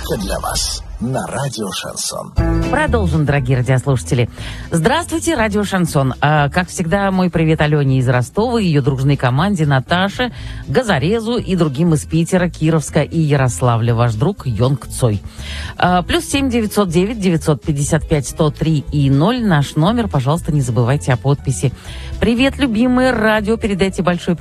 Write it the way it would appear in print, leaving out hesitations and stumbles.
только для вас на радио «Шансон». Продолжим, дорогие радиослушатели. Здравствуйте, радио «Шансон». Как всегда, мой привет Алене из Ростова, ее дружной команде Наташе, Газорезу и другим из Питера, Кировска и Ярославля. Ваш друг Йонг Цой. +7 909 955 103 и 0 наш номер. Пожалуйста, не забывайте о подписи. Привет, любимые радио. Передайте большой